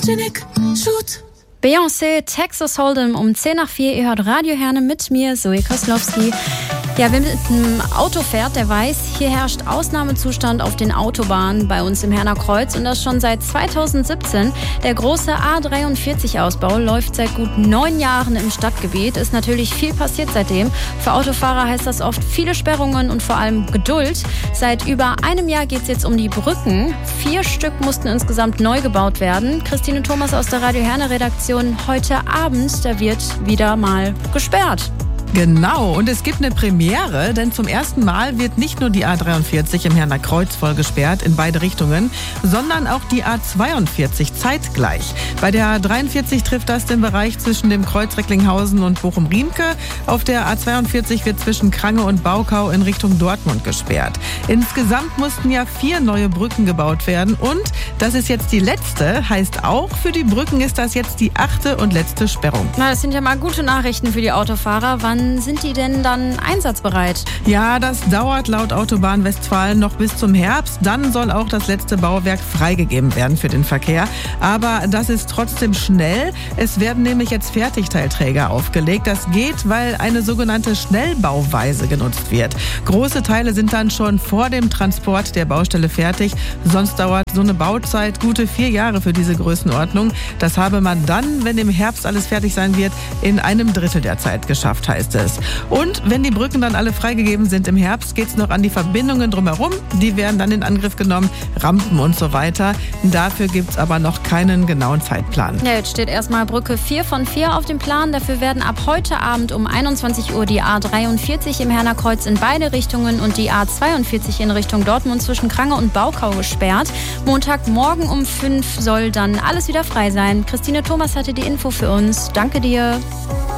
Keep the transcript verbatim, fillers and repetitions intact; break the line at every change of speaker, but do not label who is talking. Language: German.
Photogenic, shoot.
Beyoncé, Texas Hold'em um zehn nach vier. Ihr hört Radio Herne mit mir, Zoe Koslowski. Ja, wer mit einem Auto fährt, der weiß, hier herrscht Ausnahmezustand auf den Autobahnen bei uns im Herner Kreuz und das schon seit zweitausendsiebzehn. Der große A dreiundvierzig-Ausbau läuft seit gut neun Jahren im Stadtgebiet. Ist natürlich viel passiert seitdem. Für Autofahrer heißt das oft viele Sperrungen und vor allem Geduld. Seit über einem Jahr geht es jetzt um die Brücken. Vier Stück mussten insgesamt neu gebaut werden. Christine Thomas aus der Radio Herne Redaktion. Heute Abend, da wird wieder mal gesperrt.
Genau, und es gibt eine Premiere, denn zum ersten Mal wird nicht nur die A dreiundvierzig im Herner Kreuz voll gesperrt in beide Richtungen, sondern auch die A zweiundvierzig zeitgleich. Bei der A dreiundvierzig trifft das den Bereich zwischen dem Kreuz Recklinghausen und Bochum-Riemke. Auf der A zweiundvierzig wird zwischen Krange und Baukau in Richtung Dortmund gesperrt. Insgesamt mussten ja vier neue Brücken gebaut werden und das ist jetzt die letzte, heißt auch, für die Brücken ist das jetzt die achte und letzte Sperrung.
Na, das sind ja mal gute Nachrichten für die Autofahrer. Wann sind die denn dann einsatzbereit?
Ja, das dauert laut Autobahn Westfalen noch bis zum Herbst. Dann soll auch das letzte Bauwerk freigegeben werden für den Verkehr. Aber das ist trotzdem schnell. Es werden nämlich jetzt Fertigteilträger aufgelegt. Das geht, weil eine sogenannte Schnellbauweise genutzt wird. Große Teile sind dann schon vor dem Transport der Baustelle fertig. Sonst dauert so eine Bauzeit gute vier Jahre für diese Größenordnung. Das habe man dann, wenn im Herbst alles fertig sein wird, in einem Drittel der Zeit geschafft, heißt es. Und wenn die Brücken dann alle freigegeben sind im Herbst, geht es noch an die Verbindungen drumherum. Die werden dann in Angriff genommen, Rampen und so weiter. Dafür gibt es aber noch keinen genauen Zeitplan.
Ja, jetzt steht erstmal Brücke vier von vier auf dem Plan. Dafür werden ab heute Abend um einundzwanzig Uhr die A dreiundvierzig im Herner Kreuz in beide Richtungen und die A zweiundvierzig in Richtung Dortmund zwischen Krange und Baukau gesperrt. Montagmorgen um fünf soll dann alles wieder frei sein. Christine Thomas hatte die Info für uns. Danke dir.